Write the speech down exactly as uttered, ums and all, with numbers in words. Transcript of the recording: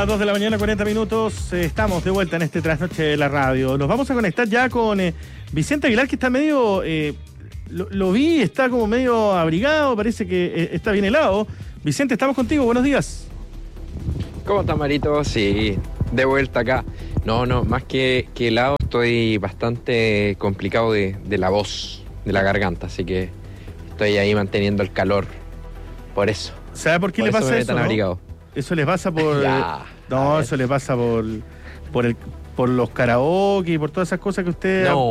las dos de la mañana, cuarenta minutos. Eh, estamos de vuelta en este trasnoche de la radio. Nos vamos a conectar ya con eh, Vicente Aguilar, que está medio... Eh, lo, lo vi, está como medio abrigado, parece que eh, está bien helado. Vicente, estamos contigo, buenos días. ¿Cómo estás, Marito? Sí, de vuelta acá. No, no, más que, que helado, estoy bastante complicado de, de la voz, de la garganta, así que estoy ahí manteniendo el calor. Por eso. ¿Sabe por qué por le eso pasa me eso? Tan ¿no? abrigado. Eso les pasa por... Ya, no, eso le pasa por, por, el, por los karaoke y por todas esas cosas que usted... No.